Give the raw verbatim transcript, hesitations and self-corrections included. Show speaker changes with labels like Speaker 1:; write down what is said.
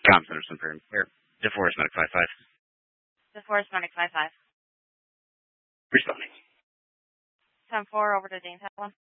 Speaker 1: Com Center Supreme. Here. DeForest Medic five five.
Speaker 2: DeForest Medic five five.
Speaker 1: Responding.
Speaker 2: ten four over to Dane Town.